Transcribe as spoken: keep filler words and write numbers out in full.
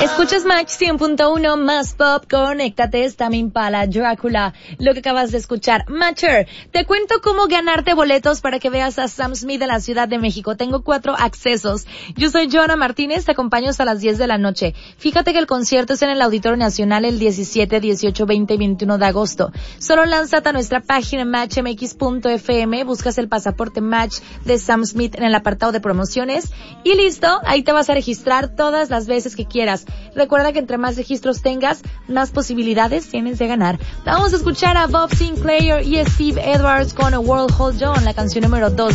Escuchas Match cien punto uno más pop, conéctate, Tame Impala, Drácula, lo que acabas de escuchar. Matcher, te cuento cómo ganarte boletos para que veas a Sam Smith en la Ciudad de México. Tengo cuatro accesos. Yo soy Joana Martínez, te acompaño hasta las diez de la noche. Fíjate que el concierto es en el Auditorio Nacional el diecisiete, dieciocho, veinte y veintiuno de agosto. Solo lánzate a nuestra página match m x punto f m, buscas el pasaporte Match de Sam Smith en el apartado de promociones y listo, ahí te vas a registrar todas las veces que quieras. Recuerda que entre más registros tengas, más posibilidades tienes de ganar. Vamos a escuchar a Bob Sinclair y Steve Edwards con A World Hold On, la canción número dos.